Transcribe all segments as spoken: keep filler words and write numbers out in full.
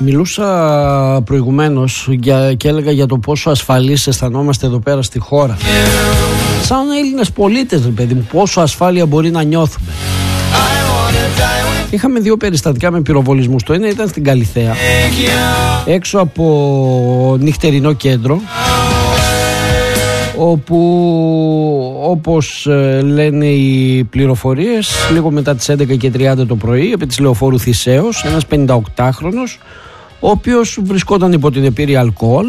Μιλούσα προηγουμένως για, και έλεγα για το πόσο ασφαλείς αισθανόμαστε εδώ πέρα στη χώρα. Σαν Έλληνες πολίτες, ρε παιδί μου, πόσο ασφάλεια μπορεί να νιώθουμε. Είχαμε δύο περιστατικά με πυροβολισμούς. Το ένα ήταν στην Καλιθέα, έξω από νυχτερινό κέντρο, όπου, όπως λένε οι πληροφορίες, λίγο μετά τις έντεκα και τριάντα το πρωί, επί της Λεωφόρου Θησέως, ένας πενηνταοκτάχρονος, ο οποίος βρισκόταν υπό την επίρρεια αλκοόλ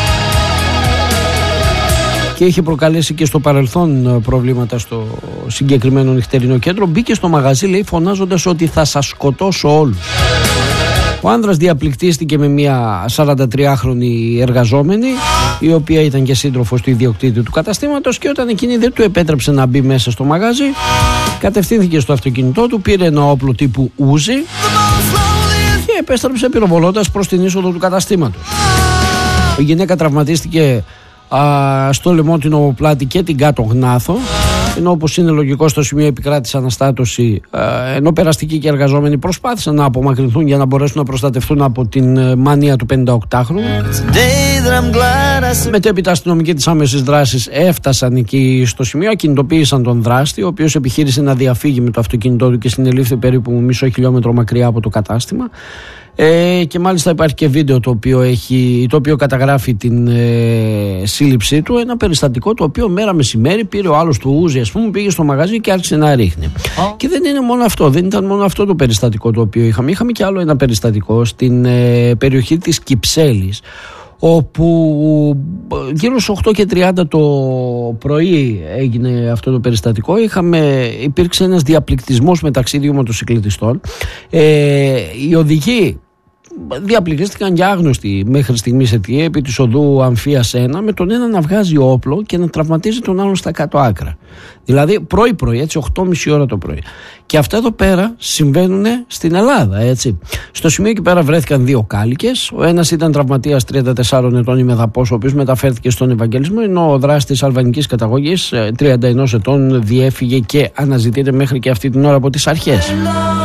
και είχε προκαλέσει και στο παρελθόν προβλήματα στο συγκεκριμένο νυχτερινό κέντρο, μπήκε στο μαγαζί, λέει, φωνάζοντας ότι θα σας σκοτώσω όλους. Ο άνδρας διαπληκτίστηκε με μια σαραντατριάχρονη εργαζόμενη, η οποία ήταν και σύντροφος του ιδιοκτήτη του καταστήματος, και όταν εκείνη δεν του επέτρεψε να μπει μέσα στο μαγαζί, κατευθύνθηκε στο αυτοκίνητό του, πήρε ένα όπλο τύπου Ούζι και επέστρεψε πυροβολώντας προς την είσοδο του καταστήματος. Η γυναίκα τραυματίστηκε α, στο λαιμότινο πλάτη και την κάτω γνάθο, ενώ όπως είναι λογικό στο σημείο επικράτησε αναστάτωση, ενώ περαστικοί και εργαζόμενοι προσπάθησαν να απομακρυνθούν για να μπορέσουν να προστατευτούν από την μανία του πενηνταοκτάχρονου. Μετέπειτα αστυνομικοί της άμεσης δράσης έφτασαν εκεί στο σημείο, ακινητοποίησαν τον δράστη, ο οποίος επιχείρησε να διαφύγει με το αυτοκίνητό του και συνελήφθη περίπου μισό χιλιόμετρο μακριά από το κατάστημα. Ε, και μάλιστα υπάρχει και βίντεο το οποίο, έχει, το οποίο καταγράφει την ε, σύλληψή του. Ένα περιστατικό το οποίο μέρα μεσημέρι πήρε ο άλλος του Ούζι, ας πούμε, πήγε στο μαγαζί και άρχισε να ρίχνει. Oh. Και δεν είναι μόνο αυτό, δεν ήταν μόνο αυτό το περιστατικό το οποίο είχαμε. Είχαμε και άλλο ένα περιστατικό στην ε, περιοχή της Κυψέλης, όπου γύρω στις οκτώ και τριάντα το πρωί έγινε αυτό το περιστατικό. Είχαμε, υπήρξε ένας διαπληκτισμός μεταξύ δύο μοτοσυκλετιστών. Ε, οι οδηγοί διαπληκτίστηκαν για άγνωστη μέχρι στιγμής αιτία επί της οδού Αμφίας ένα, με τον ένα να βγάζει όπλο και να τραυματίζει τον άλλον στα κάτω άκρα. Δηλαδή πρωί-πρωί, έτσι, οκτώ και μισή ώρα το πρωί. Και αυτά εδώ πέρα συμβαίνουν στην Ελλάδα, έτσι. Στο σημείο εκεί πέρα βρέθηκαν δύο κάλικες. Ο ένας ήταν τραυματίας τριάντα τεσσάρων ετών, ημεδαπός, ο οποίος μεταφέρθηκε στον Ευαγγελισμό, ενώ ο δράστης αλβανικής καταγωγής, τριάντα ένα ετών, διέφυγε και αναζητείται μέχρι και αυτή την ώρα από τις αρχές.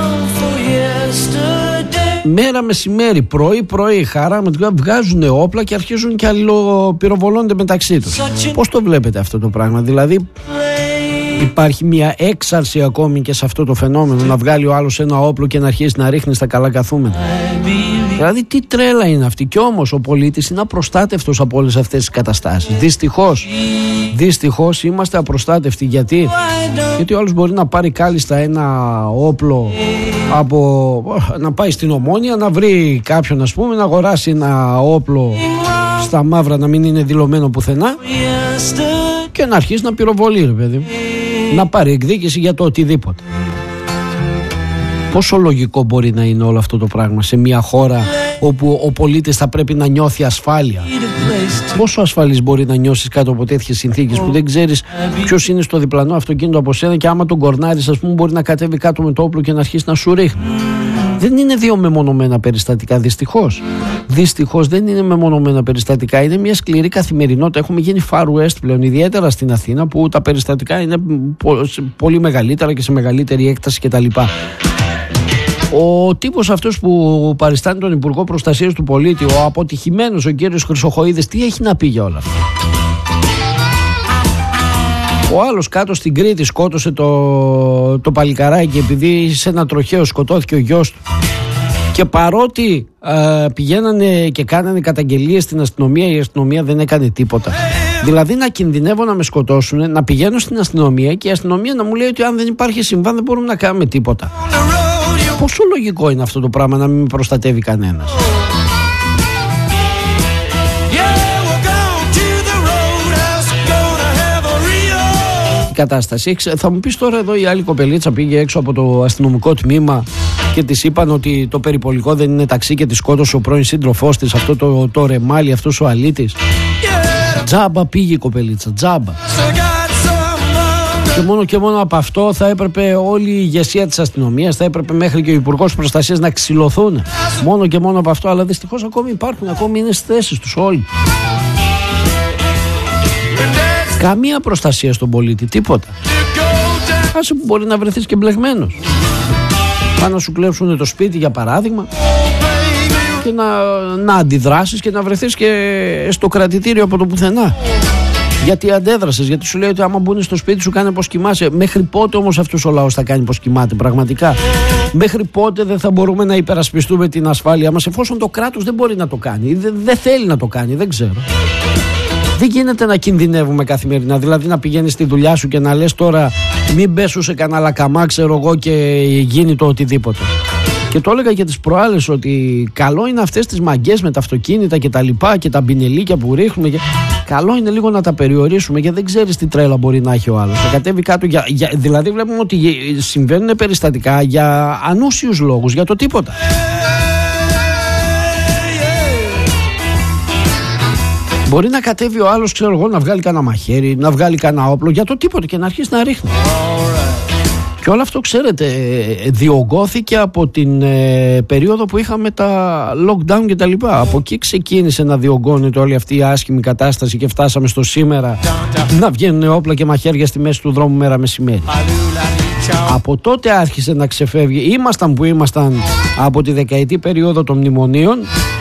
Μέρα μεσημέρι, πρωί πρωί, χαράματικά βγάζουν όπλα και αρχίζουν και αλληλοπυροβολώνται μεταξύ τους. Πώς το βλέπετε αυτό το πράγμα? Δηλαδή υπάρχει μια έξαρση ακόμη και σε αυτό το φαινόμενο, να βγάλει ο άλλος ένα όπλο και να αρχίσει να ρίχνει στα καλά καθούμενα. Δηλαδή τι τρέλα είναι αυτή? Και όμως ο πολίτης είναι απροστάτευτος από όλες αυτές τις καταστάσεις. Δυστυχώς, δυστυχώς είμαστε απροστάτευτοι. Γιατί? Γιατί ο άλλος μπορεί να πάρει κάλλιστα ένα όπλο από, να πάει στην Ομόνια, να βρει κάποιον, ας πούμε, να αγοράσει ένα όπλο στα μαύρα, να μην είναι δηλωμένο πουθενά, και να αρχίσει να πυροβολεί, ρε παιδί, να πάρει εκδίκηση για το οτιδήποτε. Πόσο λογικό μπορεί να είναι όλο αυτό το πράγμα σε μια χώρα όπου ο πολίτης θα πρέπει να νιώθει ασφάλεια? Πόσο ασφαλής μπορεί να νιώσεις κάτω από τέτοιες συνθήκες που δεν ξέρεις ποιος είναι στο διπλανό αυτοκίνητο από σένα, και άμα τον κορνάρεις, ας πούμε, μπορεί να κατέβει κάτω με το όπλο και να αρχίσει να σου ρίχνει. Δεν είναι δύο μεμονωμένα περιστατικά, δυστυχώς. Δυστυχώς δεν είναι μεμονωμένα περιστατικά. Είναι μια σκληρή καθημερινότητα. Έχουμε γίνει Far West πλέον, ιδιαίτερα στην Αθήνα, που τα περιστατικά είναι πολύ μεγαλύτερα και σε μεγαλύτερη έκταση κτλ. Ο τύπος αυτός που παριστάνει τον Υπουργό Προστασίας του Πολίτη, ο αποτυχημένος ο κύριος Χρυσοχοΐδης, τι έχει να πει για όλα αυτά? Ο άλλος κάτω στην Κρήτη σκότωσε το, το παλικαράκι επειδή σε ένα τροχαίο σκοτώθηκε ο γιος του. Και παρότι ε, πηγαίνανε και κάνανε καταγγελίες στην αστυνομία, η αστυνομία δεν έκανε τίποτα. Δηλαδή να κινδυνεύω να με σκοτώσουν, να πηγαίνω στην αστυνομία και η αστυνομία να μου λέει ότι αν δεν υπάρχει συμβάν δεν μπορούμε να κάνουμε τίποτα. Πόσο λογικό είναι αυτό το πράγμα, να μην με προστατεύει κανένας? Η κατάσταση, θα μου πεις τώρα, εδώ η άλλη κοπελίτσα πήγε έξω από το αστυνομικό τμήμα και της είπαν ότι το περιπολικό δεν είναι ταξί και τη σκότωσε ο πρώην σύντροφός της, αυτό το, το ρεμάλι, αυτός ο αλήτης. Τζάμπα πήγε η κοπελίτσα, τζάμπα. Και μόνο και μόνο από αυτό θα έπρεπε όλη η ηγεσία της αστυνομίας, θα έπρεπε μέχρι και ο Υπουργός Προστασίας να ξυλωθούν. Μόνο και μόνο από αυτό, αλλά δυστυχώς ακόμη υπάρχουν, ακόμη είναι στις θέσεις τους όλοι. Καμία προστασία στον πολίτη, τίποτα. Άσε που μπορεί να βρεθείς και μπλεγμένος. Πάνε να σου κλέψουν το σπίτι, για παράδειγμα. και να, να αντιδράσεις και να βρεθείς και στο κρατητήριο από το πουθενά. Γιατί αντέδρασες, γιατί σου λέει ότι άμα μπουν στο σπίτι σου κάνε πως κοιμάσαι. Μέχρι πότε όμως αυτός ο λαός θα κάνει πως κοιμάται πραγματικά? Μέχρι πότε δεν θα μπορούμε να υπερασπιστούμε την ασφάλεια μας, εφόσον το κράτος δεν μπορεί να το κάνει, δεν, δεν θέλει να το κάνει, δεν ξέρω. Δεν γίνεται να κινδυνεύουμε καθημερινά. Δηλαδή να πηγαίνεις στη δουλειά σου και να λες τώρα μην πέσω σε κανένα λακαμά, ξέρω εγώ, και γίνει το οτιδήποτε. Και το έλεγα και τις προάλλες ότι καλό είναι αυτές τις μαγκές με τα αυτοκίνητα και τα λοιπά και τα μπινελίκια που ρίχνουμε. Και... καλό είναι λίγο να τα περιορίσουμε, γιατί δεν ξέρεις τι τρέλα μπορεί να έχει ο άλλος. Θα κατέβει κάτω. Για, για, δηλαδή βλέπουμε ότι συμβαίνουν περιστατικά για ανούσιους λόγους, για το τίποτα. Μπορεί να κατέβει ο άλλος, ξέρω εγώ, να βγάλει κανένα μαχαίρι, να βγάλει κανένα όπλο για το τίποτα και να αρχίσει να ρίχνει. Και όλο αυτό, ξέρετε, διωγγώθηκε από την ε, περίοδο που είχαμε τα lockdown και τα λοιπά. Από εκεί ξεκίνησε να διωγγώνεται όλη αυτή η άσχημη κατάσταση και φτάσαμε στο σήμερα να βγαίνουν όπλα και μαχαίρια στη μέση του δρόμου μέρα μεσημέρι. Από τότε άρχισε να ξεφεύγει. Ήμασταν που ήμασταν από τη δεκαετή περίοδο των μνημονίων.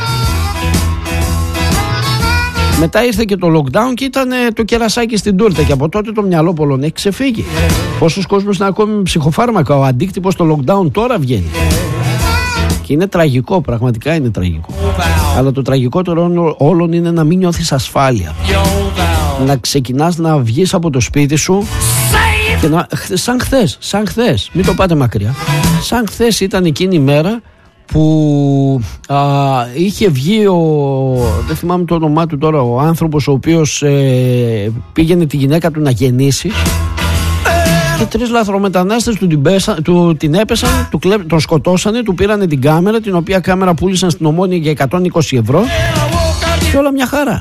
Μετά ήρθε και το lockdown και ήταν το κερασάκι στην τούρτα. Και από τότε το μυαλό πολλών έχει ξεφύγει. Πόσος κόσμος είναι ακόμη με ψυχοφάρμακα. Ο αντίκτυπος στο lockdown τώρα βγαίνει. Και είναι τραγικό, πραγματικά είναι τραγικό. Αλλά το τραγικότερο όλων είναι να μην νιώθεις ασφάλεια. Να ξεκινάς να βγεις από το σπίτι σου και να, σαν χθες, σαν χθες, μην το πάτε μακριά. Σαν χθες ήταν εκείνη η μέρα που α, είχε βγει ο, δεν θυμάμαι το όνομά του τώρα, ο άνθρωπος ο οποίος ε, πήγαινε τη γυναίκα του να γεννήσει και τρεις λαθρομετανάστες του την, πέσα, του, την έπεσαν, του κλέ, τον σκοτώσανε, του πήρανε την κάμερα, την οποία κάμερα πούλησαν στην Ομόνια για εκατόν είκοσι ευρώ και όλα μια χαρά.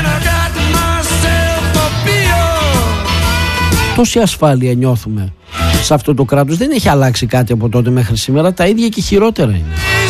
Τόση ασφάλεια νιώθουμε σε αυτό το κράτος. Δεν έχει αλλάξει κάτι από τότε μέχρι σήμερα. Τα ίδια και χειρότερα είναι.